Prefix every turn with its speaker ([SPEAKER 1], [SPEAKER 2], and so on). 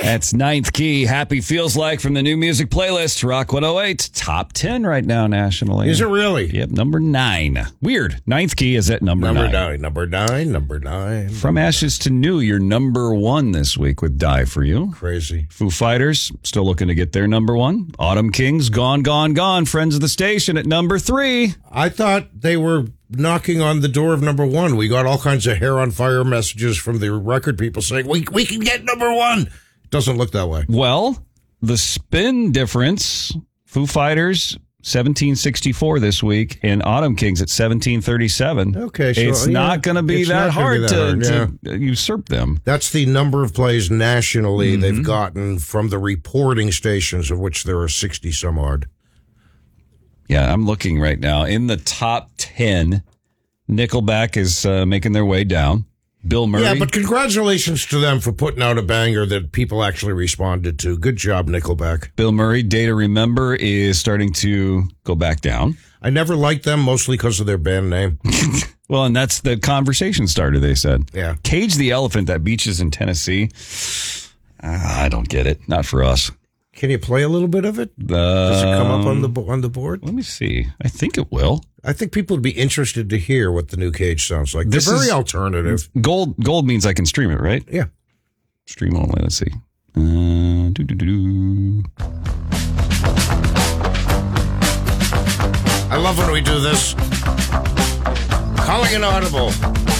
[SPEAKER 1] That's Ninth Key. Happy Feels Like from the new music playlist. Rock 108. Top 10 right now nationally.
[SPEAKER 2] Is it really?
[SPEAKER 1] Yep, number 9. Weird. Ninth Key is at number 9.
[SPEAKER 2] Number nine.
[SPEAKER 1] From Ashes to New, you're number 1 this week with Die For You.
[SPEAKER 2] Crazy.
[SPEAKER 1] Foo Fighters, still looking to get their number 1. Autumn Kings, Gone, Gone, Gone. Friends of the Station at number 3.
[SPEAKER 2] I thought they were knocking on the door of number 1. We got all kinds of hair on fire messages from the record people saying, we can get number 1. Doesn't look that way.
[SPEAKER 1] Well, the spin difference, Foo Fighters, 1764 this week, and Autumn Kings at 1737.
[SPEAKER 2] Okay, so
[SPEAKER 1] it's not going to be that hard to usurp them.
[SPEAKER 2] That's the number of plays nationally they've gotten from the reporting stations, of which there are 60 some odd.
[SPEAKER 1] Yeah, I'm looking right now. In the top 10, Nickelback is making their way down. Bill Murray.
[SPEAKER 2] Yeah, but congratulations to them for putting out a banger that people actually responded to. Good job, Nickelback.
[SPEAKER 1] Bill Murray, Day to Remember, is starting to go back down.
[SPEAKER 2] I never liked them, mostly because of their band name.
[SPEAKER 1] Well, and that's the conversation starter, they said.
[SPEAKER 2] Yeah.
[SPEAKER 1] Cage the Elephant, that beaches in Tennessee. I don't get it. Not for us.
[SPEAKER 2] Can you play a little bit of it? Does it come up on the board?
[SPEAKER 1] Let me see. I think it will.
[SPEAKER 2] I think people would be interested to hear what the new Cage sounds like. They're very alternative.
[SPEAKER 1] Gold means I can stream it, right?
[SPEAKER 2] Yeah.
[SPEAKER 1] Stream only. Let's see.
[SPEAKER 2] I love when we do this. Calling an audible.